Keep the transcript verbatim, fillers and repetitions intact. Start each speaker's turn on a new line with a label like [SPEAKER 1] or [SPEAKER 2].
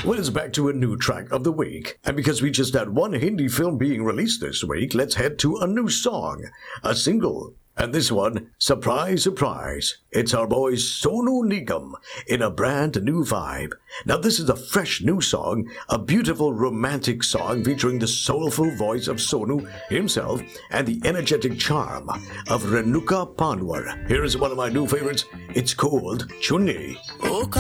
[SPEAKER 1] Well, it's back to a new track of the week. And because we just had one Hindi film being released this week, let's head to a new song, a single. And this one, surprise, surprise, it's our boy Sonu Nigam in a brand new vibe. Now this is a fresh new song, a beautiful romantic song featuring the soulful voice of Sonu himself and the energetic charm of Renuka Panwar. Here is one of my new favorites. It's called Chunni.